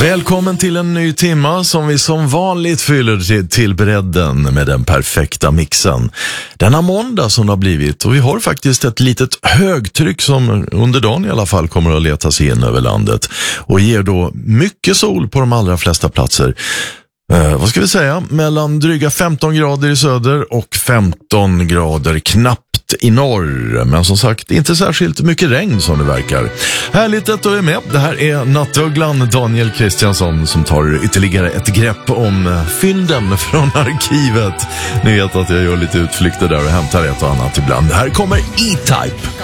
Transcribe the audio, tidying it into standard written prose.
Välkommen till en ny timma som vi som vanligt fyller till bredden med den perfekta mixen. Denna måndag som det har blivit, och vi har faktiskt ett litet högtryck som under dagen i alla fall kommer att leta sig in över landet och ger då mycket sol på de allra flesta platser. Vad ska vi säga? Mellan dryga 15 grader i söder och 15 grader knappt i norr. Men som sagt, inte särskilt mycket regn som det verkar. Härligt att du är med. Det här är nattugglan Daniel Kristiansson som tar ytterligare ett grepp om fynden från arkivet. Ni vet att jag gör lite utflykter där och hämtar ett och annat ibland. Det här kommer E-Type.